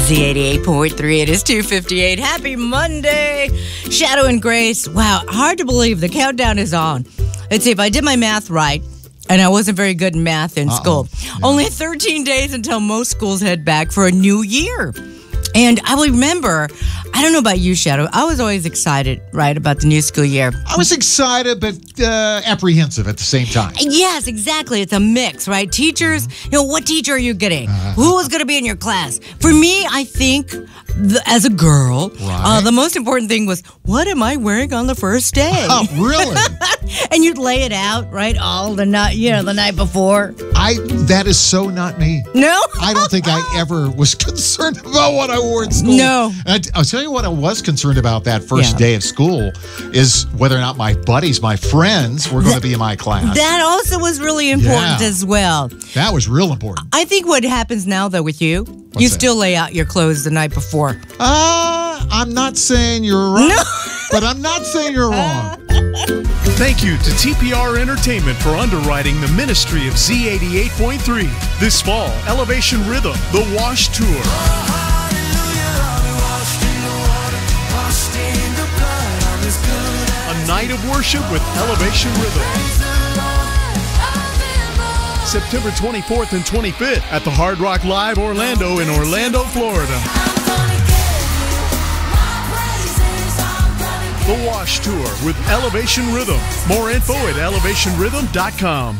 Z88.3, it is 2:58. Happy Monday. Shadow and Grace. Wow, hard to believe the countdown is on. Let's see if I did my math right. And I wasn't very good in math in school. Yeah. Only 13 days until most schools head back for a new year. And I will remember, I don't know about you, Shadow, I was always excited, right, about the new school year. I was excited, but apprehensive at the same time. Yes, exactly. It's a mix, right? Teachers, what teacher are you getting? Who is going to be in your class? For me, I think, as a girl, the most important thing was, what am I wearing on the first day? Oh, really? And you'd lay it out, right, all the night, the night before. That is so not me. No? I don't think I ever was concerned about what I wore at school. No. I'll tell you what I was concerned about that first day of school is whether or not my buddies, my friends, were going to be in my class. That also was really important as well. That was real important. I think what happens now, though, with you, you still lay out your clothes the night before. I'm not saying you're right, but I'm not saying you're wrong. Thank you to TPR Entertainment for underwriting the ministry of Z88.3. This fall, Elevation Rhythm, The Wash Tour. A night of worship with Elevation Rhythm. September 24th and 25th at the Hard Rock Live Orlando in Orlando, Florida. The Wash Tour with Elevation Rhythm. More info at elevationrhythm.com.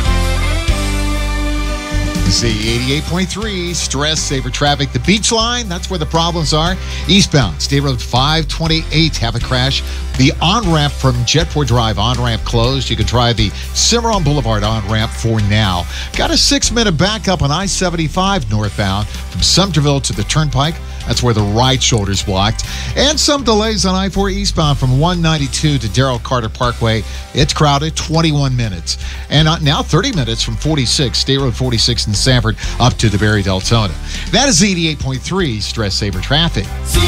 Z88.3, stress, saver traffic. The beach line, that's where the problems are. Eastbound, State Road 528, have a crash. The on-ramp from Jetport Drive, on-ramp closed. You can try the Cimarron Boulevard on-ramp for now. Got a 6-minute backup on I-75 northbound from Sumterville to the Turnpike. That's where the right shoulder's blocked. And some delays on I-4 eastbound from 192 to Darrell Carter Parkway. It's crowded, 21 minutes. And now 30 minutes from 46, State Road 46 in Sanford up to the Barry Deltona. That is 88.3 Stress Saver Traffic.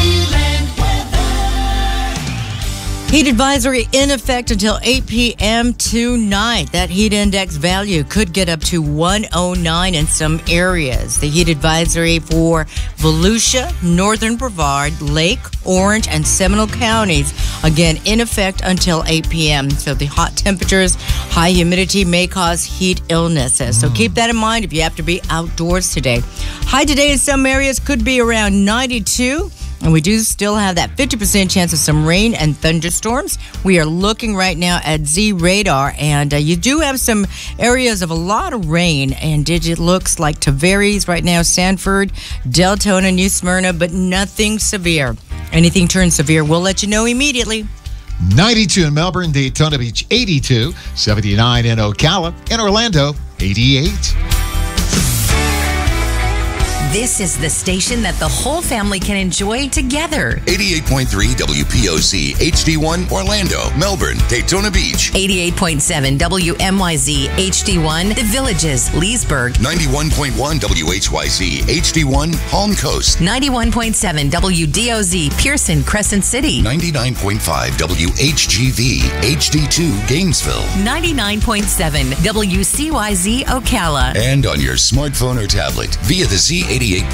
Heat advisory in effect until 8 p.m. tonight. That heat index value could get up to 109 in some areas. The heat advisory for Volusia, Northern Brevard, Lake, Orange, and Seminole counties, again, in effect until 8 p.m. So the hot temperatures, high humidity may cause heat illnesses. So keep that in mind if you have to be outdoors today. High today in some areas could be around 92. And we do still have that 50% chance of some rain and thunderstorms. We are looking right now at Z radar, and you do have some areas of a lot of rain, and it looks like Tavares right now, Sanford, Deltona, New Smyrna, but nothing severe. Anything turns severe, we'll let you know immediately. 92 in Melbourne, Daytona Beach 82, 79 in Ocala, in Orlando 88. This is the station that the whole family can enjoy together. 88.3 WPOC HD1 Orlando, Melbourne, Daytona Beach. 88.7 WMYZ HD1 The Villages, Leesburg. 91.1 WHYZ HD1 Palm Coast. 91.7 WDOZ Pearson, Crescent City. 99.5 WHGV HD2 Gainesville. 99.7 WCYZ Ocala. And on your smartphone or tablet via the Z88